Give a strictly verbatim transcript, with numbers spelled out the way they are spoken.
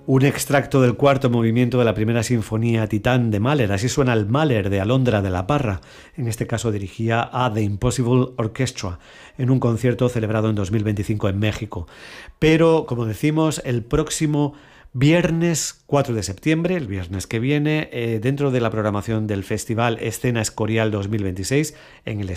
Un extracto del cuarto movimiento de la primera sinfonía Titán de Mahler. Así suena el Mahler de Alondra de la Parra. En este caso dirigía a The Impossible Orchestra en un concierto celebrado en dos mil veinticinco en México. Pero, como decimos, el próximo viernes cuatro de septiembre, el viernes que viene, eh, dentro de la programación del Festival Escena Escorial dos mil veintiséis, en el